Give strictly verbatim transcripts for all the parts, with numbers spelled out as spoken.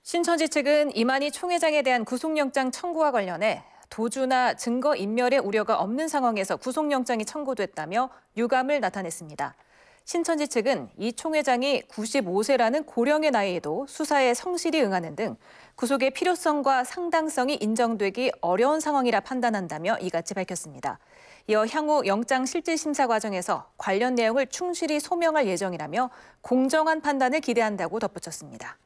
신천지 측은 이만희 총회장에 대한 구속영장 청구와 관련해 도주나 증거인멸의 우려가 없는 상황에서 구속영장이 청구됐다며 유감을 나타냈습니다. 신천지 측은 이 총회장이 구십오 세라는 고령의 나이에도 수사에 성실히 응하는 등 구속의 필요성과 상당성이 인정되기 어려운 상황이라 판단한다며 이같이 밝혔습니다. 이어 향후 영장 실질심사 과정에서 관련 내용을 충실히 소명할 예정이라며 공정한 판단을 기대한다고 덧붙였습니다.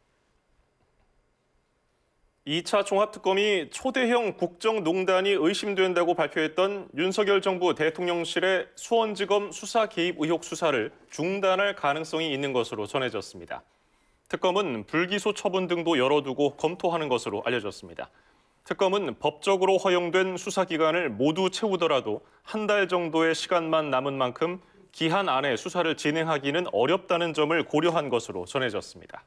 이 차 종합특검이 초대형 국정농단이 의심된다고 발표했던 윤석열 정부 대통령실의 수원지검 수사 개입 의혹 수사를 중단할 가능성이 있는 것으로 전해졌습니다. 특검은 불기소 처분 등도 열어두고 검토하는 것으로 알려졌습니다. 특검은 법적으로 허용된 수사 기간을 모두 채우더라도 한 달 정도의 시간만 남은 만큼 기한 안에 수사를 진행하기는 어렵다는 점을 고려한 것으로 전해졌습니다.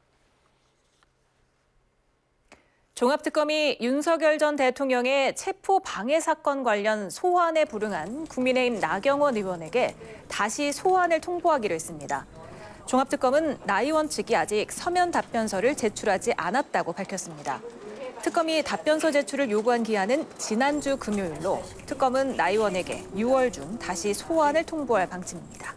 종합특검이 윤석열 전 대통령의 체포 방해 사건 관련 소환에 불응한 국민의힘 나경원 의원에게 다시 소환을 통보하기로 했습니다. 종합특검은 나 의원 측이 아직 서면 답변서를 제출하지 않았다고 밝혔습니다. 특검이 답변서 제출을 요구한 기한은 지난주 금요일로 특검은 나 의원에게 유월 중 다시 소환을 통보할 방침입니다.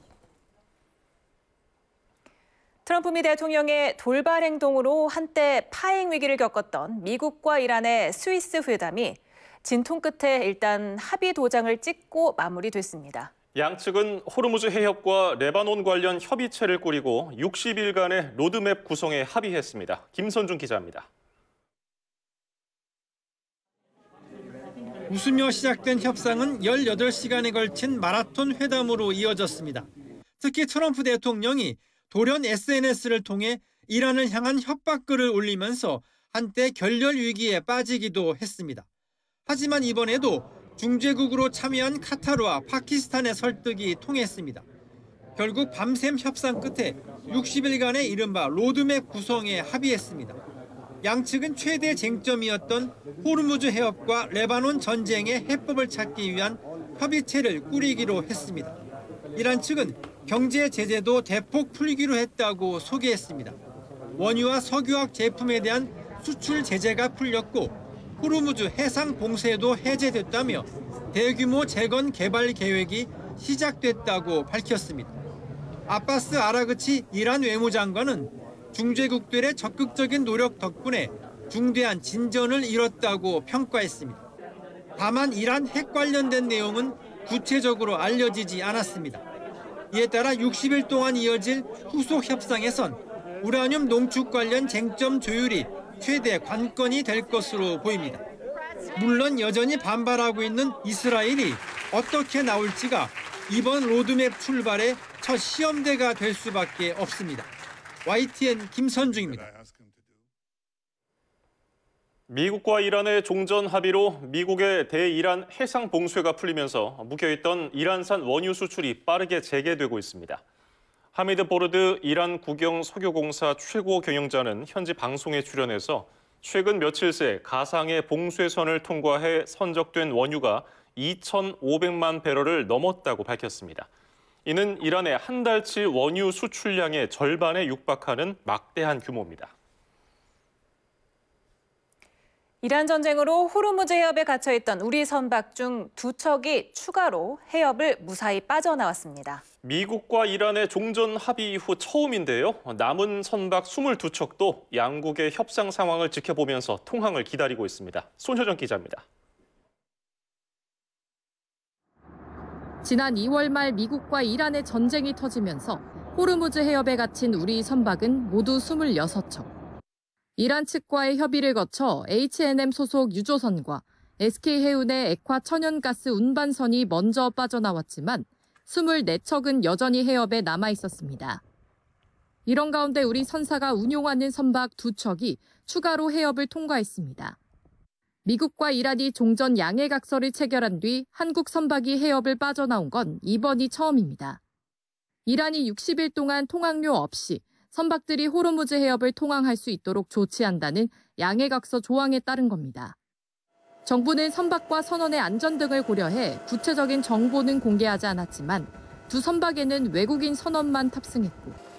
트럼프 미 대통령의 돌발 행동으로 한때 파행 위기를 겪었던 미국과 이란의 스위스 회담이 진통 끝에 일단 합의 도장을 찍고 마무리됐습니다. 양측은 호르무즈 해협과 레바논 관련 협의체를 꾸리고 육십 일간의 로드맵 구성에 합의했습니다. 김선중 기자입니다. 웃으며 시작된 협상은 열여덟 시간에 걸친 마라톤 회담으로 이어졌습니다. 특히 트럼프 대통령이 돌연 에스엔에스를 통해 이란을 향한 협박글을 올리면서 한때 결렬 위기에 빠지기도 했습니다. 하지만 이번에도 중재국으로 참여한 카타르와 파키스탄의 설득이 통했습니다. 결국 밤샘 협상 끝에 육십 일간의 이른바 로드맵 구성에 합의했습니다. 양측은 최대 쟁점이었던 호르무즈 해협과 레바논 전쟁의 해법을 찾기 위한 협의체를 꾸리기로 했습니다. 이란 측은 경제 제재도 대폭 풀기로 했다고 소개했습니다. 원유와 석유화학 제품에 대한 수출 제재가 풀렸고 호르무즈 해상 봉쇄도 해제됐다며 대규모 재건 개발 계획이 시작됐다고 밝혔습니다. 아바스 아라그치 이란 외무장관은 중재국들의 적극적인 노력 덕분에 중대한 진전을 이뤘다고 평가했습니다. 다만 이란 핵 관련된 내용은 구체적으로 알려지지 않았습니다. 이에 따라 육십 일 동안 이어질 후속 협상에선 우라늄 농축 관련 쟁점 조율이 최대 관건이 될 것으로 보입니다. 물론 여전히 반발하고 있는 이스라엘이 어떻게 나올지가 이번 로드맵 출발의 첫 시험대가 될 수밖에 없습니다. 와이티엔 김선중입니다. 미국과 이란의 종전 합의로 미국의 대이란 해상 봉쇄가 풀리면서 묶여있던 이란산 원유 수출이 빠르게 재개되고 있습니다. 하미드 보르드 이란 국영 석유공사 최고 경영자는 현지 방송에 출연해서 최근 며칠 새 가상의 봉쇄선을 통과해 선적된 원유가 이천오백만 배럴을 넘었다고 밝혔습니다. 이는 이란의 한 달치 원유 수출량의 절반에 육박하는 막대한 규모입니다. 이란 전쟁으로 호르무즈 해협에 갇혀있던 우리 선박 중 두 척이 추가로 해협을 무사히 빠져나왔습니다. 미국과 이란의 종전 합의 이후 처음인데요. 남은 선박 이십이 척도 양국의 협상 상황을 지켜보면서 통항을 기다리고 있습니다. 손효정 기자입니다. 지난 이월 말 미국과 이란의 전쟁이 터지면서 호르무즈 해협에 갇힌 우리 선박은 모두 이십육 척. 이란 측과의 협의를 거쳐 에이치앤엠 소속 유조선과 에스케이해운의 액화 천연가스 운반선이 먼저 빠져나왔지만 이십사 척은 여전히 해협에 남아 있었습니다. 이런 가운데 우리 선사가 운용하는 선박 두 척이 추가로 해협을 통과했습니다. 미국과 이란이 종전 양해각서를 체결한 뒤 한국 선박이 해협을 빠져나온 건 이번이 처음입니다. 이란이 육십 일 동안 통항료 없이 선박들이 호르무즈 해협을 통항할 수 있도록 조치한다는 양해각서 조항에 따른 겁니다. 정부는 선박과 선원의 안전 등을 고려해 구체적인 정보는 공개하지 않았지만 두 선박에는 외국인 선원만 탑승했고